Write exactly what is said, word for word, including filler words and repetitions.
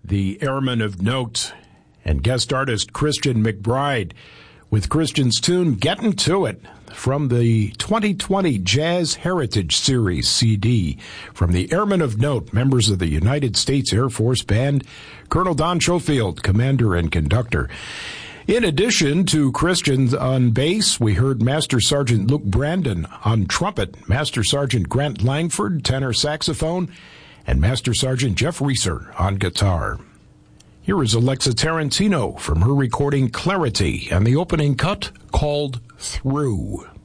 the Airmen of Note, and guest artist Christian McBride with Christian's tune Gettin' To It from the twenty twenty Jazz Heritage Series C D from the Airmen of Note, members of the United States Air Force Band, Colonel Don Schofield, commander and conductor. In addition to Christian on bass, we heard Master Sergeant Luke Brandon on trumpet, Master Sergeant Grant Langford, tenor saxophone, and Master Sergeant Jeff Reeser on guitar. Here is Alexa Tarantino from her recording Clarity and the opening cut called Through.